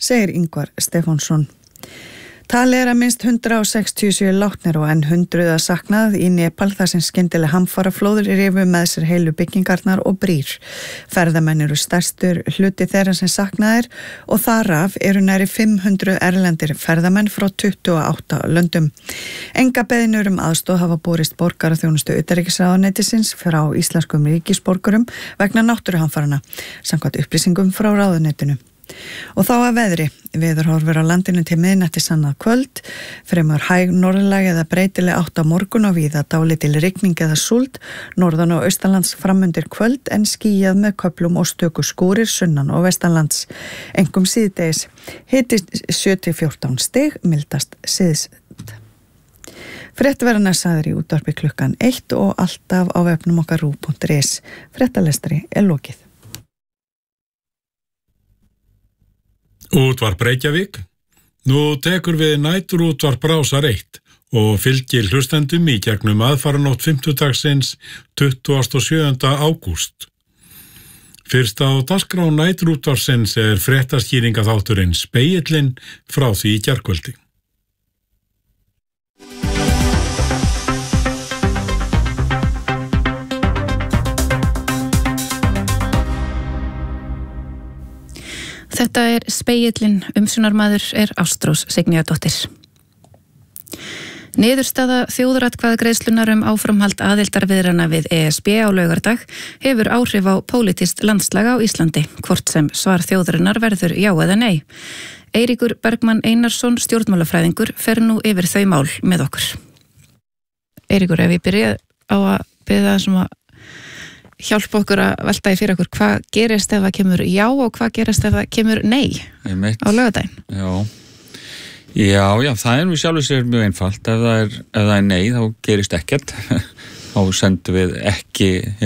segir Ingvar Stefánsson. Talið að minnst 167 látnir og enn 100 saknað í Nepal þar sem skyndileg hamfaraflóður rifu með sér heilu byggingarnar og brýr. Ferðamenn eru stærstur hluti þeirra sem saknaðir og þaraf eru næri 500 erlendir ferðamenn frá 28 löndum. Enga beiðnir aðstoð hafa borist borgaraþjónustu utanríkisráðuneytisins frá íslenskum ríkisborgurum vegna náttúruhamfaranna, samkvæmt upplýsingum frá ráðuneytinu. Og þá að veðri. Veðurhorfur á landinu til miðnætti annað kvöld, fremur hæg norðlæg eða breytileg átt á morgun og víða dálítil rigning eða súld, norðan og austanlands framundir kvöld en skýjað með köflum og stöku skúrir sunnan og vestanlands. Engum síðdegis. Hiti 7-14 stig, mildast síðst. Fréttaverðarnar sagðir í útvarpi klukkan 1 og alltaf á vefnum okkar rú.is. Fréttalestri lokið. Útvarp Reykjavík. Nú tekur við næturútvarp Rásar 1 og fylgir hlustendum í gegnum aðfaranótt 50-dagsins 27. ágúst. Fyrst á dagskrá næturútvarpsins fréttaskýringaþátturinn Spegillinn frá því í gærkvöldi. Þetta Spegillinn, umsjónarmaður Ástrós Signíðardóttir. Niðurstaða þjóðaratkvæðagreiðslunnar áframhald aðildarviðræðna við ESB á laugardag hefur áhrif á pólitískt landslag á Íslandi, hvort sem svar þjóðarinnar verður já eða nei. Eiríkur Bergmann Einarsson, stjórnmálafræðingur, fer nú yfir þau mál með okkur. Eiríkur, ef ég byrja á að biðja þessum að hjálpa okkur að velta í fyrir okkur, hvað gerist ef það kemur já og hvað gerist ef það kemur nei á laugardaginn? Já, það nú sjálfur sér mjög einfalt. Ef það er nei, þá gerist ekkert. Þá sendum við ekki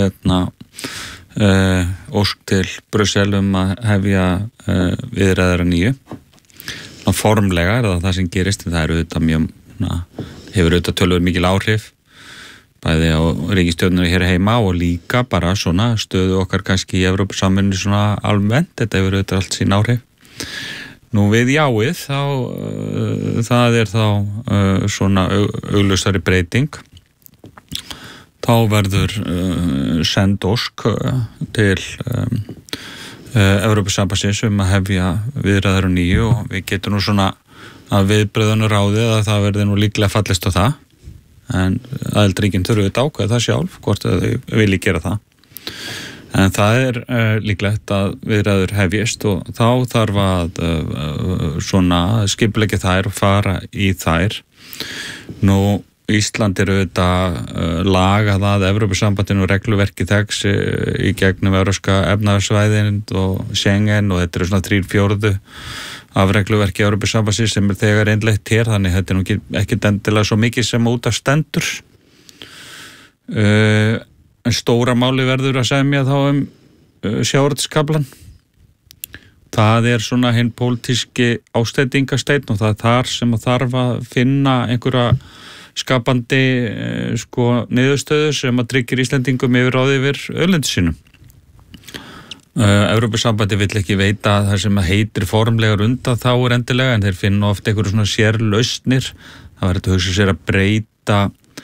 ósk til Brussel að hefja viðræður að nýju. Formlega það sem gerist, það auðvitað mjög, hefur auðvitað töluvert mikil áhrif bæði á ríkisstjórnir hér heima og líka bara svona stöðu okkar kannski í Evrópusamvinnu svona almennt, þetta hefur auðvitað allt sín áhrif. Nú við jáið það þá svona augljósari breyting. Þá verður send ósk til Evrópusambandsins að hefja viðræður að nýju og við getum nú svona að viðbröðunum ráðið að það verði nú líklega fallist á það. En aðildarríkin þurfa að ákveða það sjálf hvort þau vilji gera það. En það líklegt að viðræður hefjist og þá þarf að svona skipuleggja þær og fara í þær. Nú Ísland auðvitað lagað að Evrópusambandinu og regluverki þess í gegnum evrópska efnahagssvæðin og Schengen og þetta svona 3/4 af regluverki Evrópusambandsins sem þegar innleitt hér, þannig þetta nú ekki endilega svo mikið sem út af stendur. En stóra máli verður að semja þá sjávarútvegskaflann. Það svona hinn pólitíski ásteytingasteinn og það þar sem þarf að finna einhverja skapandi niðurstöðu sem að tryggir Íslendingum yfirráð yfir auðlindi sínum. Evrópusambandi vill ekki veita það sem heitir formlegar undanþágur endilega en þeir finna oft einhverju svona sérlausnir. Það verður að hugsa sér að breyta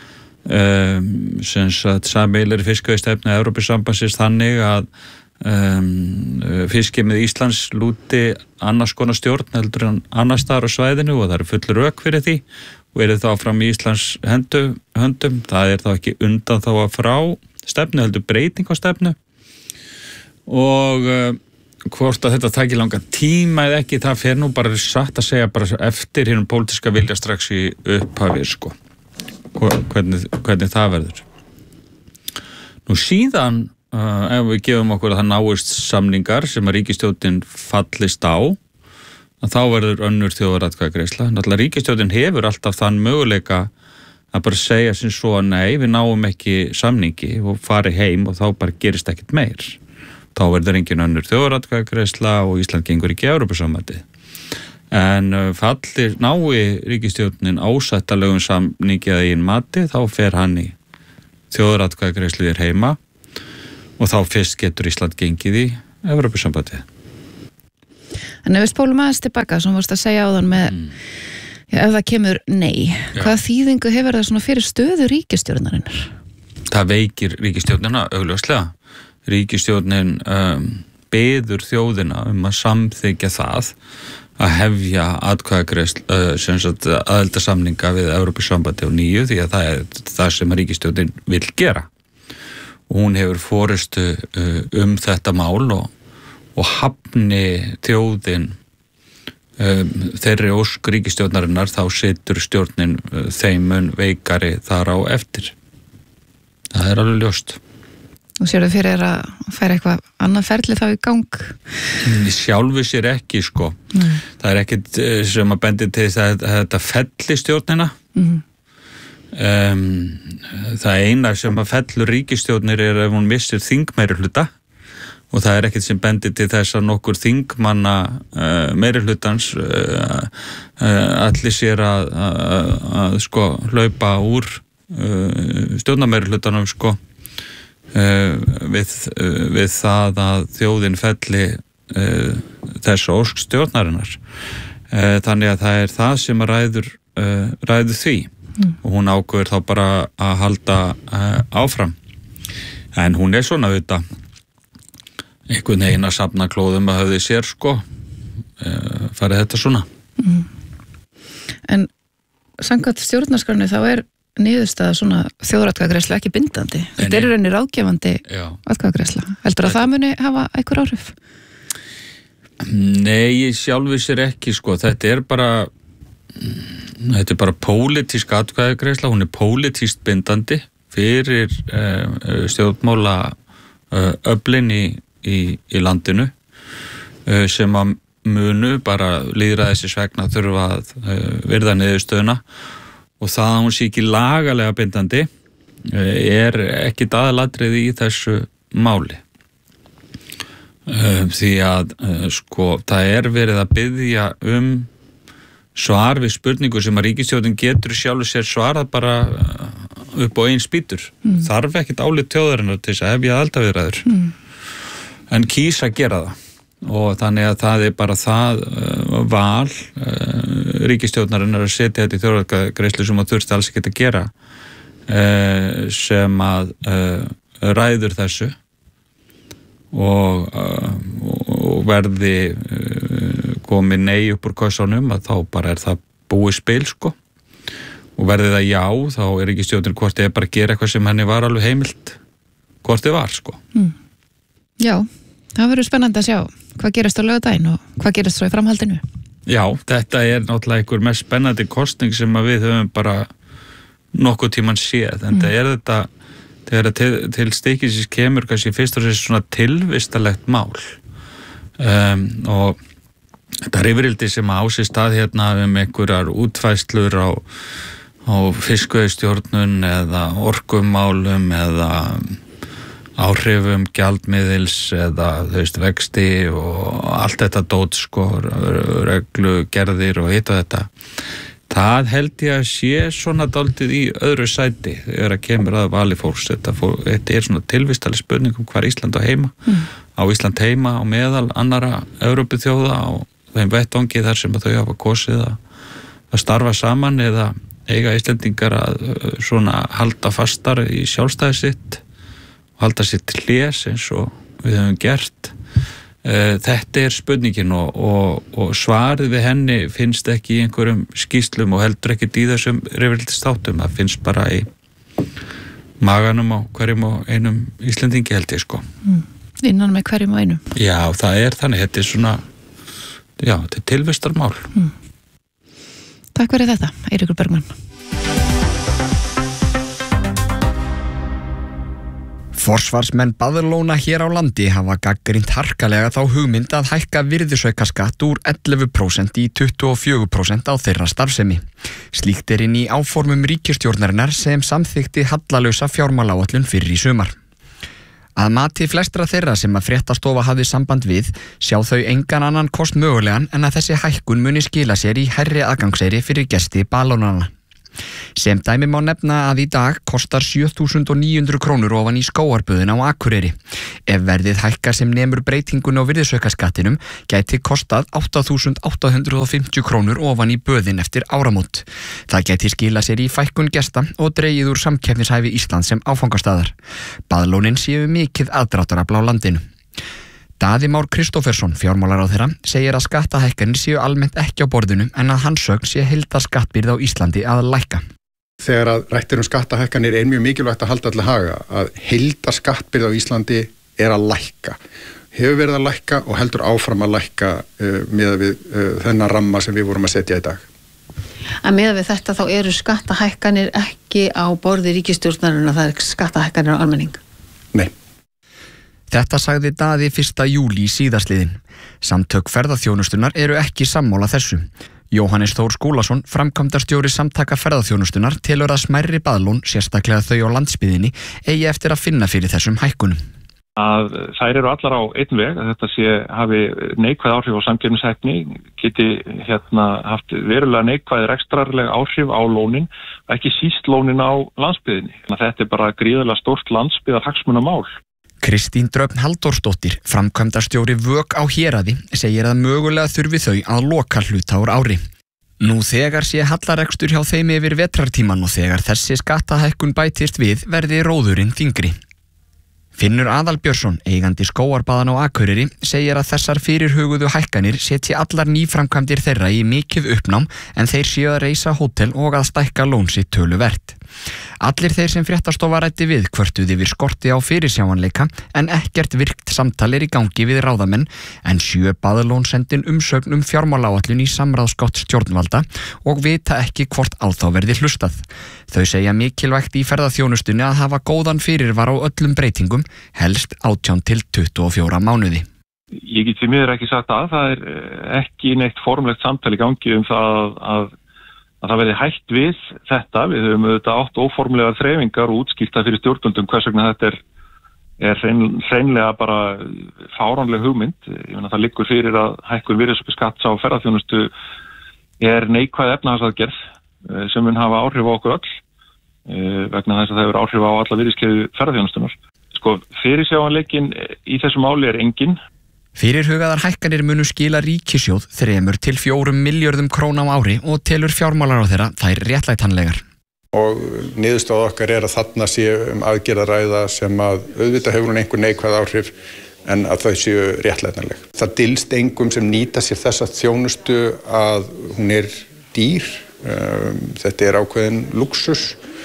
sameiginlegri fiskveiðistefnu Evrópusambandsins þannig að fiskimið Íslands lúti annars konar stjórn heldur en annars staðar á svæðinu og það eru full rök fyrir því og þá fram í Íslands höndum. Það þá ekki undanþága frá stefnu heldur breyting á stefnu og hvort að þetta taki langan tíma eða ekki, það fer nú bara satt að segja bara eftir hinnum pólitíska vilja strax í upphafi hvernig það verður. Nú síðan ef við gefum okkur að það náist samningar sem að ríkisstjórnin fallist á, að þá verður önnur þjóðaratkvæðagreiðsla. Náttúrulega ríkisstjórnin hefur alltaf þann möguleika að bara segja sem svo að nei, við náum ekki samningi og fari heim og þá bara gerist ekkert meir. Þá verður engin önnur þjóðaratkvæðagreiðsla og Ísland gengur ekki í Evrópusambandið. En nái ríkisstjórnin ásættanlegum samningi að eigin mati, þá fer hann í þjóðaratkvæðagreiðslu hér heima og þá fyrst getur Ísland gengið í Evrópusambandið. En ef við spólum aðeins tilbaka, sem varst að segja áðan með, ef það kemur nei, hvaða þýðingu hefur það svona fyrir stöðu ríkisstjórnarinnar? Það veikir ríkisstjórnina augljóslega. Ríkisstjórnin biður þjóðina að samþykja það að hefja atkvæðagreiðslu aðildarsamninga við Evrópusambandið á nýju, því að það er það sem ríkisstjórnin vill gera. Og hún hefur forystu þetta mál og hafni þjóðin þeirri ósk ríkisstjórnarinnar, þá situr stjórnin þeim mun veikari þar á eftir. Það er alveg ljóst. Og sér þau fyrir að færa eitthvað annað ferli þá í gang? Sjálfu sér ekki, sko. Það er ekkit sem að bendi til þess að þetta felli stjórnina. Það eina sem að fellur ríkisstjórnir er ef hún missir þingmeirihluta, og það er ekkit sem bendi til þess að nokkur þingmanna meirihlutans allir sér að sko hlaupa úr stjórnarmeirihlutanum, sko, við það að þjóðin felli þessu ósk stjórnarinnar. Þannig að það er það sem ræður því og hún ákveður þá bara að halda áfram. En hún er svona auðvitað einhvern veginn að safna klóðum að höfði sér, sko, farið þetta svona. En samkvæmt stjórnarskránni þá er niðurstaða svona þjóðaratkvæðagreiðsla ekki bindandi. Þetta er rauninni ráðgefandi atkvæðagreiðsla. Heldur að það muni hafa einhver áhrif? Nei, sjálfu sér ekki, sko. Þetta er bara pólitísk atkvæðagreiðsla. Hún er pólitískt bindandi fyrir stjórnmála öflin í landinu sem að munu bara lýðræðisins vegna þurfa að virða niðurstöðuna. Og það að hún sé ekki lagalega bindandi er ekki aðalatriði í þessu máli. Því að sko, það er verið að biðja svar við spurningu sem að ríkisstjórnin getur sjálfur sér svarað bara upp á einn spýtur. Þarf ekkit álit þjóðarinnar til þess að hefja aðildarviðræður. En kýs að gera það. Og þannig að það er bara það val ríkisstjórnarinnar að setja þetta í þjóðaratkvæðagreiðslu sem að þurfti alls ekki að gera sem að ræður þessu og verði komið nei upp úr kössunum, að þá bara er það búið spil, sko, og verði það já, þá er ríkisstjórnin hvort þið er bara að gera eitthvað sem henni var alveg heimilt hvort þið var, sko. Já, það verður spennandi að sjá hvað gerist á laugardaginn og hvað gerist svo í framhaldinu. Já, þetta er náttúrulega einhver mest spennandi kosning sem að við höfum bara nokkuð tíman séð, en það er þetta þegar til stikisins kemur kannski fyrst og sérst svona tilvistalegt mál og þetta yfirildi sem á sér stað hérna einhverjar útfæslur á fiskveiðistjórnun eða orkumálum eða áhrifum gjaldmiðils eða vexti og allt þetta dót, sko, reglugerðir og hitt og þetta. Það held ég að sé svona dálítið í öðru sæti þegar að kemur að vali fólks. Þetta er svona tilvistaleg spurning hvar Ísland á heima. Á Ísland heima á meðal annara Evrópuþjóða á þeim vettvangi þar sem þau hafa kosið að starfa saman eða eiga Íslendingar að svona halda fastar í sjálfstæði sitt og halda sitt hlés eins og við höfum gert. Þetta er spurningin og svarið við henni finnst ekki í einhverjum skýrslum og heldur ekki í þessum rifrildisþáttum. Það finnst bara í maganum á hverjum og einum Íslendingi, held ég, sko. Innan með hverjum og einum. Já, það er þannig. Þetta er svona, já, þetta er tilvistarmál. Takk fyrir þetta, Eiríkur Bergmann. Forsvarsmenn Badalona hér á landi hafa gagnrýnt harkalega þá hugmynd að hækka virðisaukaskatt úr 11% í 24% á þeirra starfsemi. Slíkt er inn í áformum ríkisstjórnarinnar sem samþykkti hallalausa fjármálaáætlun fyrir í sumar. Að mati flestra þeirra sem að Fréttastofa hafði samband við sjá þau engan annan kost mögulegan en að þessi hækkun muni skila sér í hærri aðgangseyri fyrir gesti Badalonana. Sem dæmi má nefna að í dag kostar 7.900 krónur ofan í skógarböðin á Akureyri. Ef verðið hækkar sem nemur breytingun á virðisaukaskattinum gæti kostað 8.850 krónur ofan í böðin eftir áramót. Það gæti skila sér í fækkun gesta og dregið úr samkeppnishæfi Íslands sem áfangastaðar. Baðlónin séu mikið aðdráttarafl á landinu. Daði Már Kristófersson, fjármálaráðherra, segir að skattahækkanir séu almennt ekki á borðinu en að hans sögn sé heildarskattbyrði á Íslandi að lækka. Þegar að rætt skattahækkanir er mjög mikilvægt að halda til haga að heildarskattbyrði á Íslandi er að lækka. Hefur verið að lækka og heldur áfram að lækka miðað við þennan ramma sem við vorum að setja í dag. En miðað við þetta þá eru skattahækkanir ekki á borði ríkisstjórnarinnar, það er skattahækkanir á almenning? Nei. Þetta sagði Daði 1. júlí síðastliðinn. Samtök ferðaþjónustunnar eru ekki sammála þessu. Jóhannes Þór Skúlason, framkvæmdastjóri Samtaka ferðaþjónustunnar, telur að smærri baðlón, sérstaklega þau á landsbyggðinni, eigi eftir að finna fyrir þessum hækkunum. Að þær eru allar á einn veg, að þetta hafi neikvæð áhrif á samkeppnishæfni, geti haft verulega neikvæð rekstrarleg áhrif á lónin, ekki síst lónin á landsbyggðinni. Þetta er bara gríðarlega stórt landsbyggðarhagsmunamál. Kristín Dröfn Halldórsdóttir, framkvæmdastjóri Vök á Héraði, segir að mögulega þurfi þau að loka hluta úr ári. Nú þegar sé hallarekstur hjá þeim yfir vetrartíman og þegar þessi skattahækkun bætist við verði róðurinn þyngri. Finnur Aðalbjörnsson, eigandi skógarbaðan á Akureyri, segir að þessar fyrirhuguðu hækkanir setji allar nýframkvæmdir þeirra í mikið uppnám en þeir séu að reisa hótel og að stækka lón sitt töluvert. Allir þeir sem fréttastofa ræddi við kvörtuðu yfir skorti á fyrirsjáanleika en ekkert virkt samtal er í gangi við ráðamenn en 7 baðlón sendin umsögn fjármálaáætlun í samráðsgátt stjórnvalda og vita ekki hvort á þá verði hlustað. Þau segja mikilvægt í ferðaþjónustunni að hafa góðan fyrirvar á öllum breytingum, helst 18 til 24 mánuði. Ég get því miður ekki sagt að það er ekki neitt formlegt samtal í gangi það að það verði hægt við þetta. Við höfum auðvitað átt óformlegar þreifingar og útskýrta fyrir stjórnvöldum hvers vegna þetta er hreinlega bara fáránleg hugmynd. Ég meina það liggur fyrir að hækkun virðisaukaskatts á ferðaþjónustu er neikvæð efnahagsaðgerð sem mun hafa áhrif á okkur öll vegna þess að það hefur áhrif á alla virðiskeðju ferðaþjónustunnar. Fyrirsjáanleikinn í þessu máli er enginn. Fyrirhugaðar hækkanir munu skila ríkissjóð 3 til 4 milljörðum króna á ári og telur fjármálaráðherra þær réttlætanlegar. Og niðurstaða okkar er að þarna séu aðgerðaræða sem að auðvitað hefur hún einhver neikvæð áhrif en að þau séu réttlætanleg. Það dylst engum sem nýta sér þessa þjónustu að hún er dýr. Þetta er ákveðin lúxus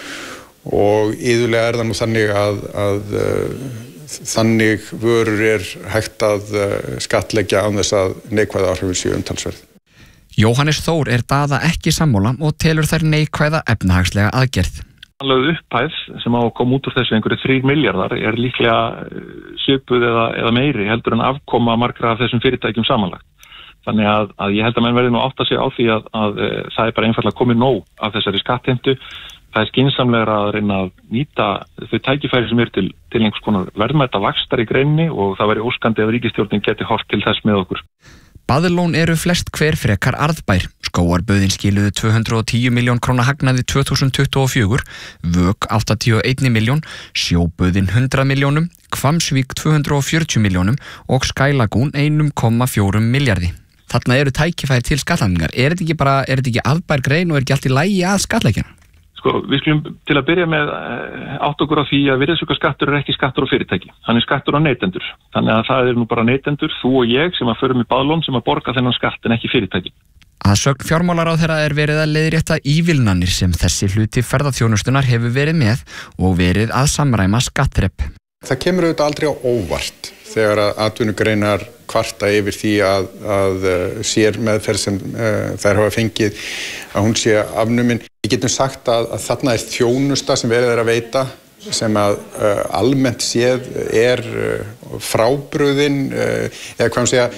og iðulega er það nú þannig að þannig vörur er hægt að skattleggja án þess að neikvæða áhrifin séu umtalsverð. Jóhannes Þór er Daða ekki sammála og telur þær neikvæða efnahagslega aðgerð. Upphæð sem á að koma út úr þessu einhverju 3 milljarðar er líklega svipuð eða meiri heldur en afkoma margra af þessum fyrirtækjum samanlagt. Þannig að ég held að menn verði nú átta sig á því að það er bara einfaldlega komið nóg af þessari skattheimtu. Það er skynsamlegra að reyna að nýta þau tækifæri sem eru til einhvers konar verðmæta vaxtar í greininni og það væri óskandi að ríkisstjórnin geti horft til þess með okkur. Baðlón eru flest hver frekar arðbær. Skógarböðin skiluðu 210 milljón króna hagnaði 2024, Vök 81 milljón, Sjóböðin 100 milljónum, Hvammsvík 240 milljónum og Skylagún 1,4 milljarði. Þarna eru tækifæri til skattlagningar. Er þetta ekki arðbær grein og er ekki allt í lagi að skattleggja? Við skulum til að byrja með átt okkur á því að virðisaukaskattur er ekki skattur á fyrirtæki. Hann er skattur á neytendur. Þannig að það er nú bara neytendur, þú og ég, sem að förum í baðlón sem að borga þennan skatt en ekki fyrirtæki. Að sögn fjármálaráðherra er verið að leiðrétta ívilnanir sem þessi hluti ferðaþjónustunnar hefur verið með og verið að samræma skattþrep. Það kemur auðvitað aldrei á óvart þegar að atvinnugreinar kvarta yfir því að sér meðferð sem þær hafa fengið að hún sé afnumin. Við getum sagt að þarna er þjónusta sem verið er að veita sem að almennt séð er frábrugðin eða hvað segja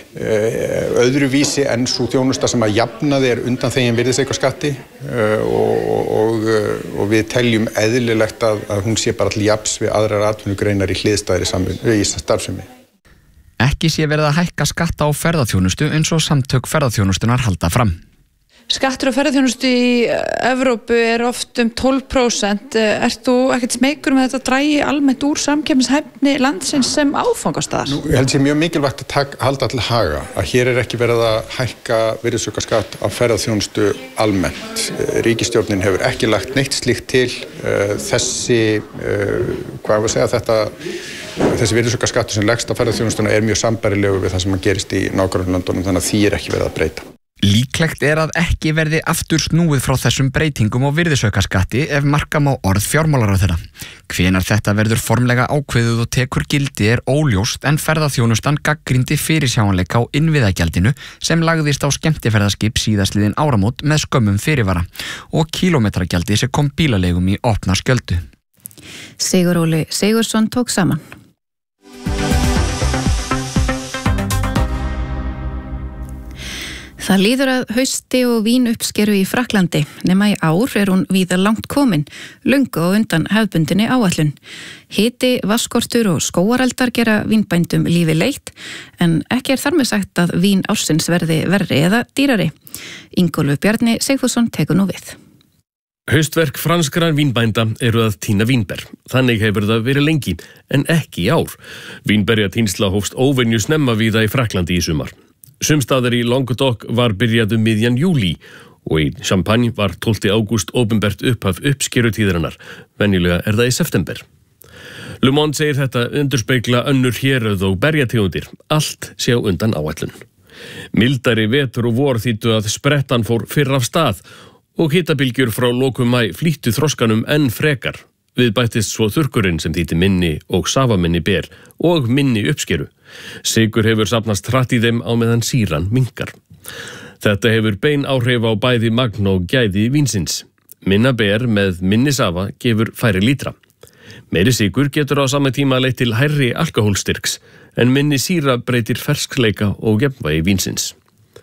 öðruvísi en svo þjónusta sem að jafnaði er undan þegin virðisaukaskatti og við teljum eðlilegt að hún sé bara til jafns við aðrar atvinnugreinar í hliðstæðri í starfsemi. Ekki sé verið að hækka skatta á ferðaþjónustu eins og samtök ferðaþjónustunar halda fram. skattur á ferðaþjónustu í Evrópu oft 12%. Ert þú ekkert smeykur með þetta dragi almennt úr samkeppnishæfni landsins sem áfangastaðar? Ég held sér mjög mikilvægt að halda til haga að hér ekki verið að hækka virðisaukaskatt á ferðaþjónustu almennt. Ríkisstjórnin hefur ekki lagt neitt slíkt til. Þessi virðisaukaskattur sem leggst á ferðaþjónustuna mjög sambærilegur við það sem gerist í nágrannalöndunum, þannig að því ekki verið að breyta. Líklegt að ekki verði aftur snúið frá þessum breytingum á virðisaukaskatti ef marka má orð fjármálaráðherra. Hvenær þetta verður formlega ákveðið og tekur gildi óljóst en ferðaþjónustan gagnrýndi fyrirsjáanleika á innviðagjaldinu sem lagðist á skemmtiferðaskip síðastliðin áramót með skömmum fyrirvara og kílómetragjaldi sem kom bílaleigum í opna skjöldu. Sigur Óli Sigursson tók saman. Það líður að hausti og vínuppskeru í Frakklandi, nema í ár hún víða langt komin, löngu á undan hefðbundinni áætlun. Hiti, vatnsskortur og skógareldar gera vínbændum lífi leitt, en ekki þar með sagt að vín ársins verði verri eða dýrari. Ingólfur Bjarni Sigfússon tekur nú við. Haustverk franskra vínbænda eru að tína vínber. Þannig hefur það verið lengi, en ekki í ár. Vínberjatínsla hófst óvenju snemma víða í Frakklandi í sumar. Sumstaðar í Languedoc var byrjað miðjan júlí og í Champagne var 12. ágúst opinbert upphaf uppskerutíðarinnar. Venjulega það í september. Le Monde segir þetta endurspegla önnur héröð og berjategundir. Allt sé á undan áætlun. Mildari vetur og vor þýddu að sprettan fór fyrr af stað og hitabylgjur frá lokum maí flýttu þroskanum enn frekar. Við bættist svo þurrkurinn sem þýddi minni og safaminni ber og minni uppskeru. Sykur hefur safnast hratt í þeim á meðan sýran minnkar. Þetta hefur bein áhrif á bæði magn og gæði vínsins. Minna ber með minni safa gefur færri lítra. Meiri sykur getur á sama tíma leitt til hærri alkohólstyrks en minni sýra breytir ferskleika og jafnvægi vínsins.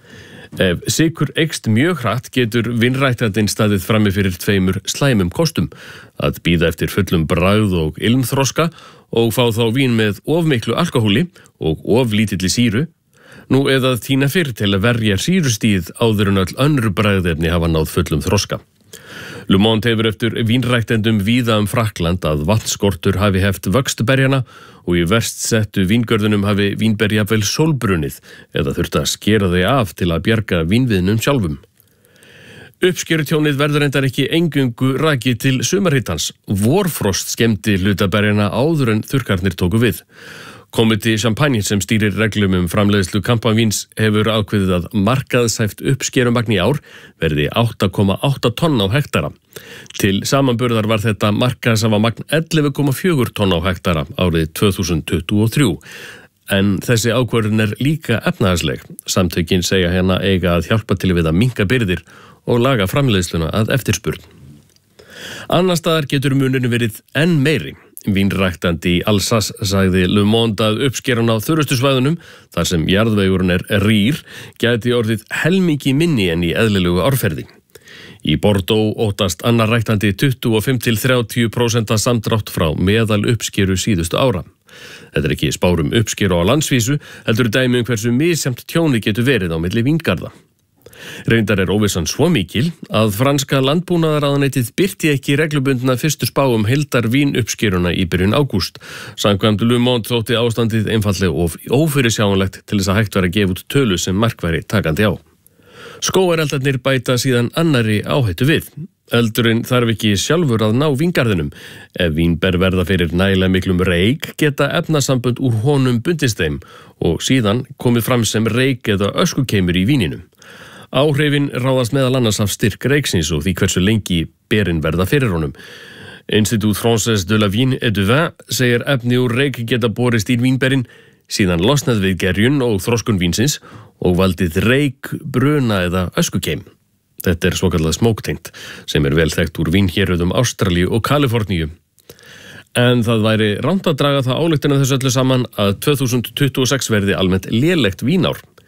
Ef sykur eykst mjög hratt getur vínræktandinn staðið frammi fyrir 2 slæmum kostum, að bíða eftir fullum bragð og ilmþroska og fá þá vín með of miklu alkohóli og of lítilli sýru, nú eða tína fyrr til að verja sýrustíð áður en öll önnur bragðefni hafa náð fullum þroska. Le Monde hefur eftir vínræktendum víða Frakkland að vatnsskortur hafi heft vöxt berjana og í verst settu víngörðunum hafi vínber jafnvel sólbrunnið eða þurft að skera þau af til að bjarga vínviðnum sjálfum. Uppskerutjónið verður reyndar ekki eingöngu rakið til sumarhitans. Vorfrost skemmti hlutaberjana áður en þurrkarnir tóku við. Komiti Champagne sem stýrir reglum framleiðslu kampavíns hefur ákveðið að markaðshæft uppskerumagn í ár verði 8,8 tonn á hektara. Til samanburðar var þetta markaðshafa magn 11,4 tonn á hektara árið 2023. En þessi ákvörðun líka efnahagsleg. Samtökin segja hérna eiga að hjálpa til við að minnka byrðir og laga framleiðsluna að eftirspurn. Annars staðar getur munurinn verið enn meiri. Vínræktandi í Alsace sagði Le Monde að uppskeran á þurrustusvæðunum, þar sem jarðvegurinn rýr, gæti orðið helmingi minni en í eðlilegu árferði. Í Bordeaux óttast annar ræktandi 25-30% samdrátt frá meðal uppskeru síðustu ára. Þetta ekki spárum uppskeru á landsvísu, heldur dæmi hversu misjafnt tjóni getur verið á milli víngarða. Reyndar óvissan svo mikil að franska landbúnaðarráðuneytið birti ekki reglubundna fyrstu spá heildar vínuppskeruna í byrjun ágúst. Samkvæmt Le Monde þótti ástandið einfaldlega of ófyrirsjáanlegt til þess að hægt væri að gefa út tölu sem markværi takandi á. Skógareldarnir bæta síðan annarri áhættu við. Eldurinn þarf ekki sjálfur að ná víngarðinum. Ef vínber verða fyrir nægilega miklum reyk geta efnasambönd úr honum bundist þeim og síðan komið fram sem reyk eða öskukeimur í víninum. Áhrifin ráðast meðal annars af styrk reyksins og því hversu lengi berin verða fyrir honum. Institut Français de la Vigne et du Vin segir efni úr reyk geta borist í vínberin, síðan losnað við gerjun og þroskun vínsins og valdið reyk, bruna eða öskukeim. Þetta svokallað smóktengt sem vel þekkt úr vínhéruðum Ástralíu og Kaliforníu. En það væri rangt að draga það ályktina þessu öllu saman að 2026 verði almennt lélegt vínár.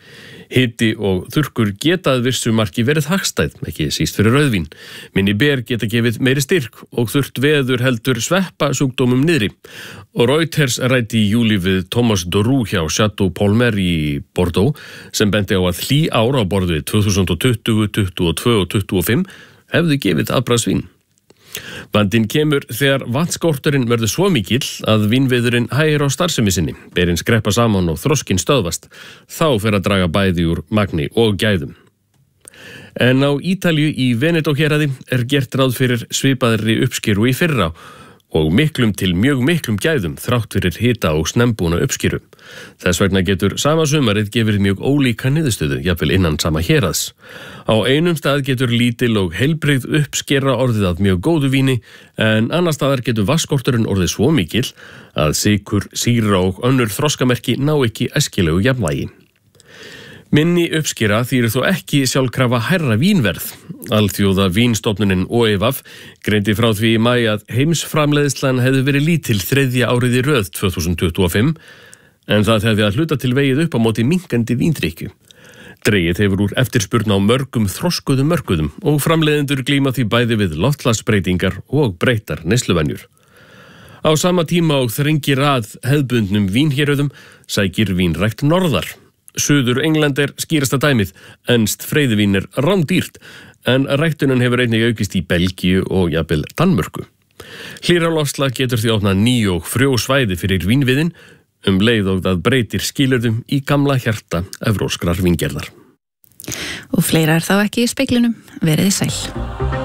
Hiti og þurrkur geta að vissu marki verið hagstæð, ekki síst fyrir rauðvín. Minni ber geta gefið meiri styrk og þurrt veður heldur sveppa sjúkdómum niðri. Og Reuters ræddi í júlí við Thomas Doru hjá Chateau Polmer í Bordeaux sem benti á að hlý ár á borð við 2020, 2022 og 2025 hefðu gefið afbragðsvín. Vandinn kemur þegar vatnsskorturinn verður svo mikill að vínviðurinn hægir á starfsemi sinni, berin skreppa saman og þroskinn stöðvast. Þá fer að draga bæði úr magni og gæðum. En á Ítalíu í Veneto-héraði gert ráð fyrir svipaðri uppskeru í fyrra og mjög miklum gæðum þrátt fyrir hita og snembúna uppskeru. Þess vegna getur sama sumarið gefið mjög ólíka niðurstöðu, jafnvel innan sama héraðs. Á einum stað getur lítil og heilbrigð uppskera orðið að mjög góðu víni, en annar staðar getur vatnsskorturinn orðið svo mikill að sykur, sýra og önnur þroskamerki ná ekki æskilegu jafnvægi. Minni uppskera þýðir þó ekki sjálfkrafa hærra vínverð. Alþjóða vínstofnunin OEVAF greindi frá því í maí að heimsframleiðslan hefði verið lítil þriðja árið í röð 2025, en það hefði að hluta til vegið upp á móti minkandi víndrykkju. Dregið hefur úr eftirspurn á mörgum þroskuðum mörkuðum og framleiðendur glíma því bæði við loftslagsbreytingar og breyttar neysluvenjur. Á sama tíma og þrengir að hefðbundnum vínhéröðum sækir vínrækt norðar. Suður England skýrasta dæmið, enskt freyðivín rándýrt, en ræktunin hefur einnig aukist í Belgíu og jafnvel Danmörku. Hlýra loftslag getur því opnað ný og frjó svæði fyrir vínviðin, leið og það breytir skilyrðum í gamla hjarta evrópskrar víngerðar. Og fleira þá ekki í speglinum, veriði sæl.